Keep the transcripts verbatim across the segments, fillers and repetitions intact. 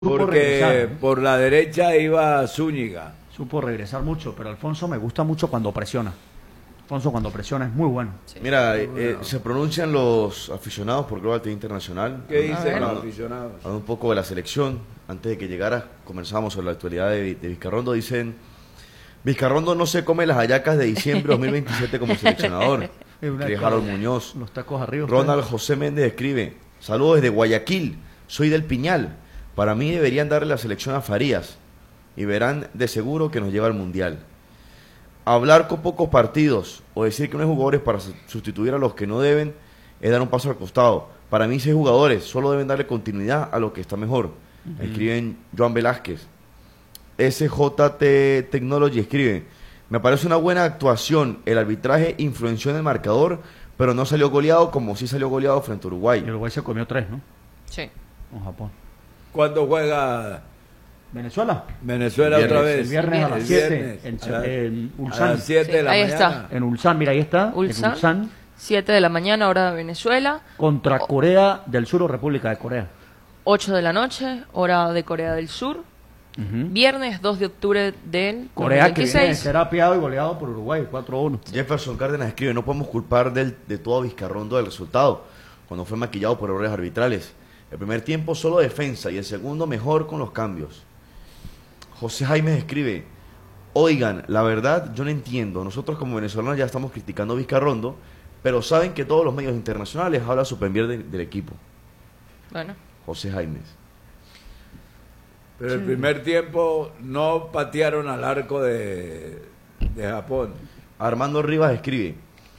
Porque por la derecha iba Zúñiga. Supo regresar mucho, pero Alfonso me gusta mucho cuando presiona. Alfonso cuando presiona es muy bueno. Sí. Mira, eh, eh, se pronuncian los aficionados por Global T V Internacional. ¿Qué dicen los Hablando- aficionados? hablando un poco de la selección. Antes de que llegara, conversamos sobre la actualidad de, de Vizcarrondo. Dicen, Vizcarrondo no se come las hallacas de diciembre dos mil veintisiete como seleccionador. Es una Escribe cosa. Harold Muñoz. Los tacos arriba. Ronald José Méndez escribe, saludos desde Guayaquil, soy del Piñal. Para mí deberían darle la selección a Farías y verán de seguro que nos lleva al Mundial. Hablar con pocos partidos o decir que no hay jugadores para su- sustituir a los que no deben es dar un paso al costado. Para mí seis jugadores, solo deben darle continuidad a lo que está mejor. Uh-huh. Escriben Joan Velázquez. S J T Technology escribe, me parece una buena actuación, el arbitraje influenció en el marcador, pero no salió goleado como sí salió goleado frente a Uruguay. Y Uruguay se comió tres, ¿no? Sí. Con Japón. ¿Cuándo juega Venezuela. Venezuela Viernes. otra vez? El viernes a las El siete viernes, en, a la- en a Ulsan. las siete de Sí, la ahí mañana. está. En Ulsan, mira, ahí está. Ulsan. En Ulsan. siete de la mañana, hora de Venezuela. Contra Corea del Sur o República de Corea. ocho de la noche, hora de Corea del Sur. Ujú. Viernes dos de octubre del Corea que viene de dos mil veintiséis. ser apiado y goleado por Uruguay, cuatro a uno. Jefferson Cárdenas escribe, no podemos culpar del, de todo a Vizcarrondo del resultado, cuando fue maquillado por errores arbitrales. El primer tiempo solo defensa y el segundo mejor con los cambios. José Jaime escribe, oigan, la verdad yo no entiendo, nosotros como venezolanos ya estamos criticando a Vizcarrondo, pero saben que todos los medios internacionales hablan súper bien de- del equipo. Bueno, José Jaime. Pero el primer tiempo no patearon al arco de, de Japón. Armando Rivas escribe,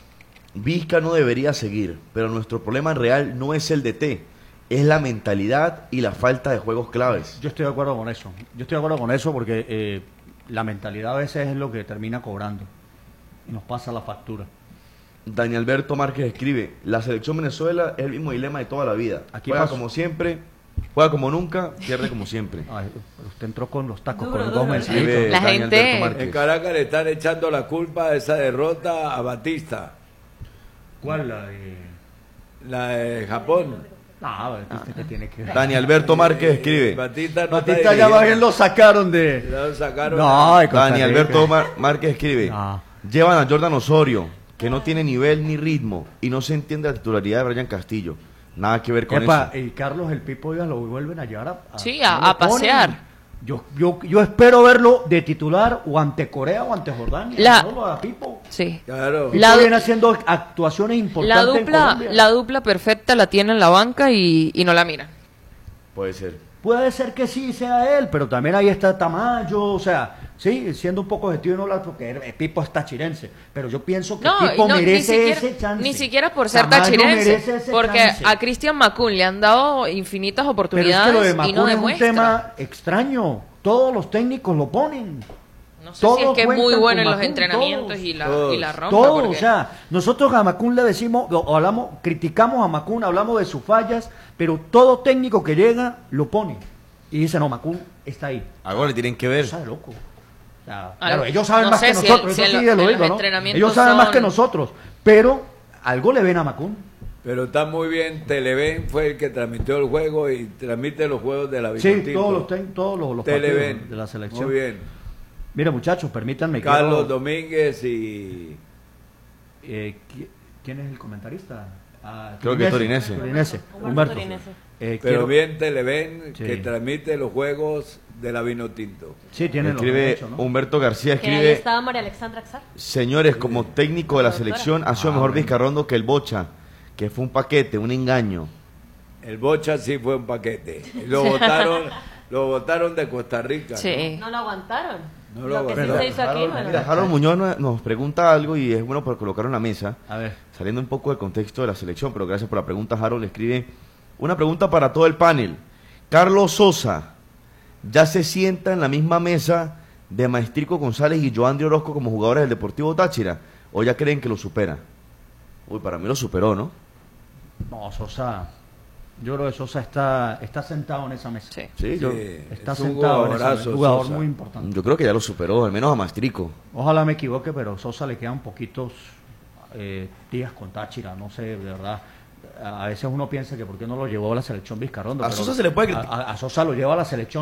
Vizca no debería seguir, pero nuestro problema real no es el D T, es la mentalidad y la falta de juegos claves. Yo estoy de acuerdo con eso. Yo estoy de acuerdo con eso porque eh, la mentalidad a veces es lo que termina cobrando. Y nos pasa la factura. Daniel Alberto Márquez escribe, la selección Venezuela es el mismo dilema de toda la vida. Aquí Juega pasó. como siempre, juega como nunca, pierde como siempre. Ay, usted entró con los tacos, Duro, con los duro. dos Escribe mensajitos. La Daniel gente- Alberto Márquez. En Caracas le están echando la culpa de esa derrota a Batista, ¿Cuál? La de... la de Japón. No, Batista que tiene que ver. Daniel Alberto Márquez escribe, Batista, no Batista está ya más bien dirigiendo. lo sacaron de... Lo sacaron. No, de Costa Daniel Rica. Alberto Mar- Márquez escribe, No. llevan a Jordan Osorio, que no tiene nivel ni ritmo, y no se entiende la titularidad de Brian Castillo. Nada que ver con Epa, eso. y Carlos el Pipo ya lo vuelven a llevar a... a- Sí, a- lo a ponen. pasear. Yo, yo, yo espero verlo de titular o ante Corea o ante Jordania. La- No lo a Pipo. sí. Claro. Pipo La- viene haciendo actuaciones importantes La en dupla, Colombia. la dupla perfecta la tiene en la banca y, y no la mira. Puede ser. Puede ser que sí sea él, pero también ahí está Tamayo, o sea, sí, siendo un poco objetivo no hablar porque el Pipo es tachirense, pero yo pienso que No, Pipo no, ni merece siquiera, ese chance. ni siquiera por ser Tamayo tachirense, merece ese porque chance. a Cristian Macún le han dado infinitas Pero es oportunidades que lo de y no Macún es un demuestra. tema extraño, todos los técnicos lo ponen. No sé todos si es que es muy cuentan bueno con en los Macún, entrenamientos todos, y la, todos, y la rompa. Todo, porque- o sea, nosotros a Macún le decimos, o o hablamos, criticamos a Macún, hablamos de sus fallas, pero todo técnico que llega lo pone. Y dice, no, Macún está ahí. Ahora le tienen que ver. Eso es loco. O sea, Algo- claro, ellos saben no más sé que si nosotros, el- si eso en sí, lo- lo en digo, los ¿no? entrenamientos Ellos saben más son- que nosotros, pero algo le ven a Macún. Pero está muy bien. Televen fue el que transmitió el juego y transmite los juegos de la Sí, Vinotinto. todos los, ten- todos los, los Televen. partidos de la selección. Muy bien. Mira, muchachos, permítanme. Carlos quiero- Domínguez y... eh, ¿qui- ¿Quién es el comentarista? Ah, Creo que Torinese. Torinese, Humberto Humberto. Torinese. Eh, Pero quiero- bien Televen, Sí. que transmite los juegos de la Vinotinto. Sí, tienen los Escribe derechos, ¿no? Humberto García, Que ahí escribe, estaba María Alexandra Axar. señores, como técnico de la La doctora. selección ha sido Ah, mejor bueno. Vizcarrondo que el Bocha, que fue un paquete, un engaño. El Bocha sí fue un paquete. Lo votaron, lo votaron de Costa Rica. Sí. No lo aguantaron. No lo lo que sí aguantaron. se hizo aquí, Harold, bueno. mira, Harold Muñoz nos- nos pregunta algo y es bueno para colocarlo en la mesa, A ver. saliendo un poco del contexto de la selección, pero gracias por la pregunta. Harold escribe una pregunta para todo el panel. Carlos Sosa, ¿ya se sienta en la misma mesa de Maestrico González y Joandri Orozco como jugadores del Deportivo Táchira? ¿O ya creen que lo supera? Uy, para mí lo superó, ¿no? No, Sosa. Yo creo que Sosa está, está sentado en esa mesa. Sí. Sí, Sí, yo, Está es un sentado en esa mesa. jugadorazo, Un jugador Sosa. muy importante. yo creo que ya lo superó, al menos a Maestrico. Ojalá me equivoque, pero Sosa le quedan poquitos eh, días con Táchira. No sé, de verdad. a veces uno piensa que por qué no lo llevó a la selección Vizcarrondo. A pero Sosa se le puede a, criticar. a- a Sosa lo lleva a la selección